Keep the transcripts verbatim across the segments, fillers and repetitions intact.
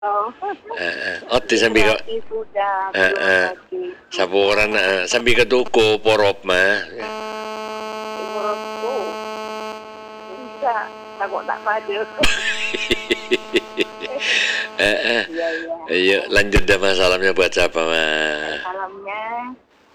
Oh. Heeh, ote sambi ka Gratis sudah, belum heeh, lagi saburan makan. heeh, sambi ka tuko porop mah. Menurutku bisa, takut tak pada. Heeh. Iya iya. Ayo lanjut dah Mas, salamnya buat siapa Mas? Salamnya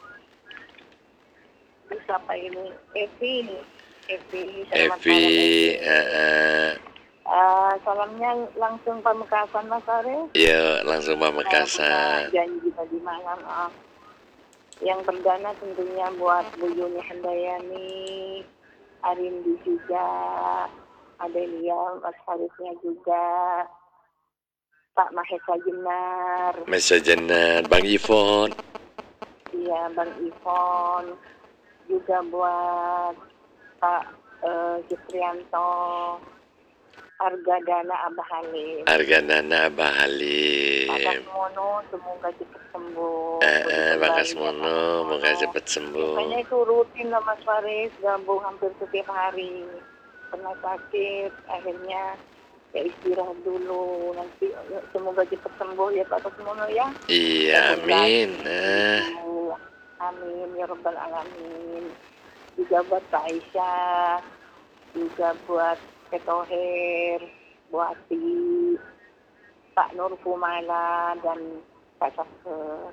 siapa ini? Evi. Evi, selamat Evi, malam Evi. heeh. Uh, salamnya langsung Pamekasan Mas Arief. Iya, langsung Saya punya Pamekasan. janji tadi malam. Uh. Yang perdana tentunya buat Bu Yuni Handayani, Arindi juga, Adelia, Mas Harifnya juga, Pak Mahesa Jenar. Mahesa Jenar, Bang Ivon. Iya, Bang Ivon. Juga buat Pak uh, Juprianto, Argadana Abah Halim. Argadana Abah Halim. Bakas Mono, semoga cepat sembuh. Eh, eh, Bakas Mono, semoga cepat sembuh. Biasanya itu rutin lah Mas Faris, gabung hampir setiap hari. Pernah sakit, akhirnya ya istirahat dulu. Nanti semoga cepat sembuh ya Pak Mono ya. Iya, amin. Nah. Amin ya Rabbal Alamin. Juga buat Pak Aisyah, juga buat Petoher, buat Pak Nur Kumala dan Pak Saker.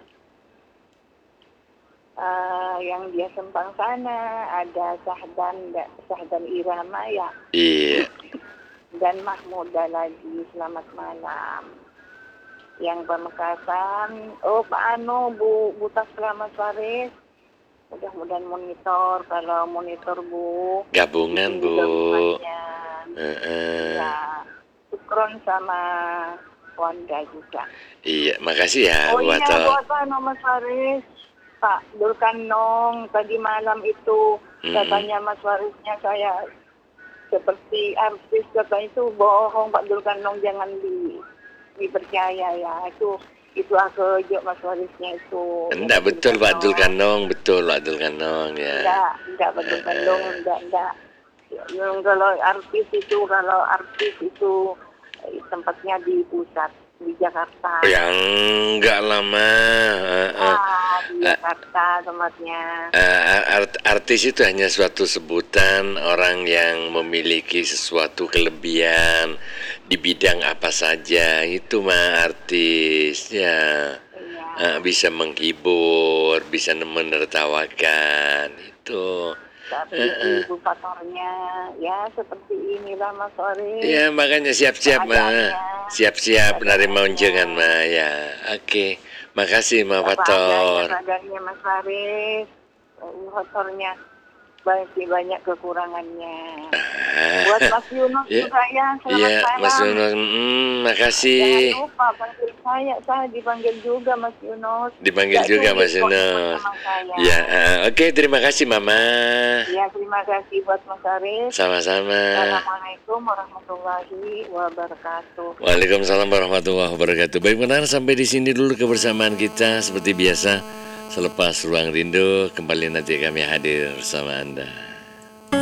Uh, yang dia sembang sana ada Sahdan, Sahdan Irama ya. Iya. Dan Mahmuda lagi, selamat malam. Yang Pamekasan, oh Pak Ano, Bu Buta selamat sore. Mudah-mudahan monitor, kalau monitor Bu. Gabungan Bu. Uh-uh. Ya, Sukron sama Wanda juga. Iya, makasih ya oh, buat iya, buat Ano Mas Faris. Pak Dulkanong tadi malam itu mm-hmm. katanya Mas Farisnya saya seperti artis, katanya itu bohong Pak Dulkanong, jangan di dipercaya ya, itu itu aku jok Mas Warisnya itu. Enggak, betul Pak Dulkanong, betul Pak Dulkanong ya. Enggak, enggak Pak Dulkanong, uh, enggak, enggak. Yang kalau artis itu, kalau artis itu tempatnya di pusat, di Jakarta. Yang enggak lama. Uh, uh, ah, di Jakarta uh, tempatnya. Uh, art, artis itu hanya suatu sebutan orang yang memiliki sesuatu kelebihan di bidang apa saja, itu mah artis ya. Iya. Uh, bisa menghibur, bisa menertawakan itu. Tapi uh, ibu faktornya ya seperti inilah Mas Ori. Ya makanya siap-siap mah, siap-siap menerima unjangan mah ya. Oke, makasih Mbak Fator. Adanya Mas Faris, faktornya masih banyak kekurangannya. Ah. Buat Mas Yunus ya, juga ya, selamat ya, malam. Mas Yunus, mm, makasih. Jangan lupa panggil saya, saya dipanggil juga Mas Yunus. Dipanggil ya, juga Mas Yunus. Ya, uh, oke okay, terima kasih Mama. Ya terima kasih buat Mas Arif. Sama-sama. Assalamualaikum warahmatullahi wabarakatuh. Waalaikumsalam warahmatullahi wabarakatuh. Baik benar, sampai di sini dulu kebersamaan kita seperti biasa. Selepas ruang rindu kembali nanti kami hadir bersama Anda.